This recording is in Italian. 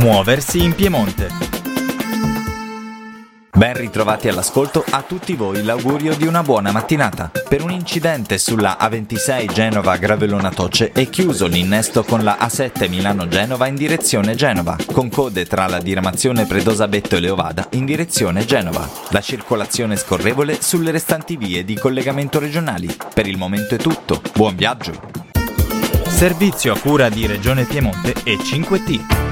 Muoversi in Piemonte. Ben ritrovati all'ascolto, a tutti voi l'augurio di una buona mattinata. Per un incidente sulla A26 Genova-Gravellona-Tocce è chiuso l'innesto con la A7 Milano-Genova in direzione Genova, con code tra la diramazione Predosabetto e Leovada in direzione Genova. La circolazione scorrevole sulle restanti vie di collegamento regionali. Per il momento è tutto, buon viaggio! Servizio a cura di Regione Piemonte e 5T.